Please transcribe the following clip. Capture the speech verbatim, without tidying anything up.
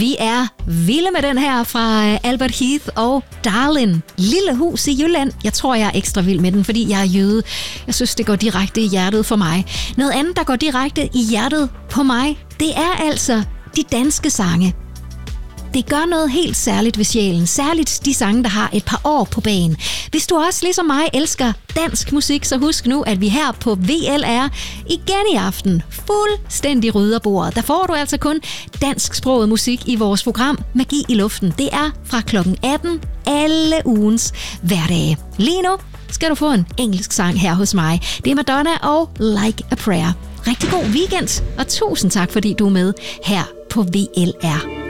Vi er vilde med den her fra Albert Heath og Darlin. Lille hus i Jylland. Jeg tror, jeg er ekstra vild med den, fordi jeg er jøde. Jeg synes, det går direkte i hjertet for mig. Noget andet, der går direkte i hjertet på mig, det er altså de danske sange. Det gør noget helt særligt ved sjælen. Særligt de sange, der har et par år på banen. Hvis du også ligesom mig elsker dansk musik, så husk nu, at vi her på V L R igen i aften fuldstændig rydder bordet. Der får du altså kun dansksproget musik i vores program Magi i Luften. Det er fra klokken atten alle ugens hverdage. Lige nu skal du få en engelsk sang her hos mig. Det er Madonna og Like a Prayer. Rigtig god weekend, og tusind tak, fordi du er med her på V L R.